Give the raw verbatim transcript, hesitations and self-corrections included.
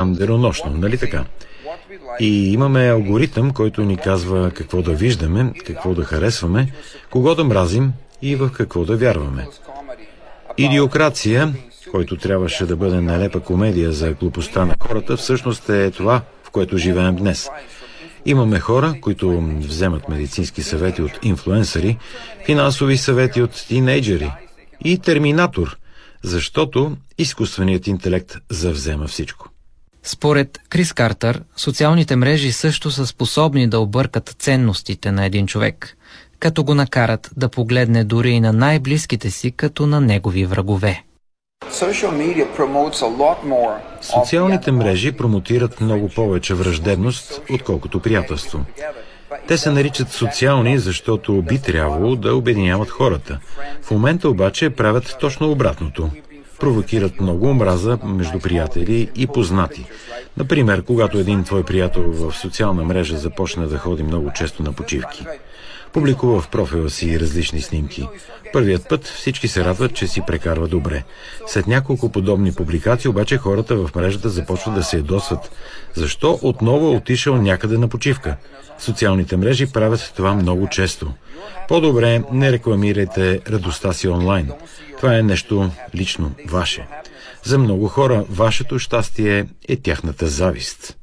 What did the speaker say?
денонощно, нали така? И имаме алгоритъм, който ни казва какво да виждаме, какво да харесваме, кого да мразим и в какво да вярваме. Идиокрация, който трябваше да бъде нелепа комедия за глупостта на хората, всъщност е това, в което живеем днес. Имаме хора, които вземат медицински съвети от инфлуенсъри, финансови съвети от тинейджери и терминатор, защото изкуственият интелект завзема всичко. Според Крис Картър, социалните мрежи също са способни да объркат ценностите на един човек, като го накарат да погледне дори и на най-близките си като на негови врагове. Социалните мрежи промотират много повече враждебност, отколкото приятелство. Те се наричат социални, защото би трябвало да обединяват хората. В момента обаче правят точно обратното. Провокират много омраза между приятели и познати. Например, когато един твой приятел в социална мрежа започне да ходи много често на почивки. Публикува в профила си различни снимки. Първият път всички се радват, че си прекарва добре. След няколко подобни публикации обаче хората в мрежата започват да се ядосват. Защо отново отишъл някъде на почивка? Социалните мрежи правят това много често. По-добре не рекламирайте радостта си онлайн. Това е нещо лично ваше. За много хора вашето щастие е тяхната завист.